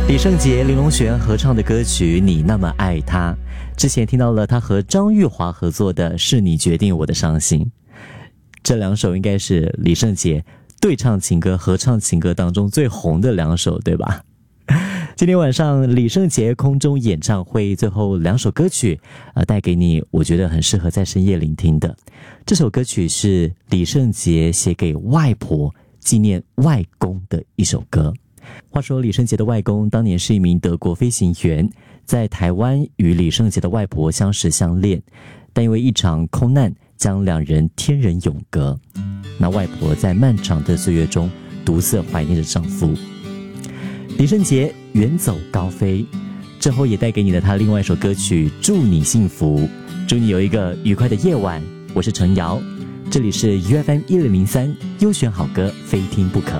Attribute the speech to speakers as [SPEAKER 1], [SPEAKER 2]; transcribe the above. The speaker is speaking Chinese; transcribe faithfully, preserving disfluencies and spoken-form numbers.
[SPEAKER 1] 李圣杰、林隆璇合唱的歌曲《你那么爱他》，之前听到了他和张玉华合作的《是你决定我的伤心》，这两首应该是李圣杰对唱情歌、合唱情歌当中最红的两首，对吧？今天晚上李圣杰空中演唱会最后两首歌曲，呃，带给你我觉得很适合在深夜聆听的。这首歌曲是李圣杰写给外婆纪念外公的一首歌。话说李圣杰的外公当年是一名德国飞行员，在台湾与李圣杰的外婆相识相恋，但因为一场空难将两人天人永隔。那外婆在漫长的岁月中独自怀念着丈夫。李圣杰远走高飞之后，也带给你的他另外一首歌曲《祝你幸福》，祝你有一个愉快的夜晚。我是程瑶，这里是 U F M 一零零三优选好歌，非听不可。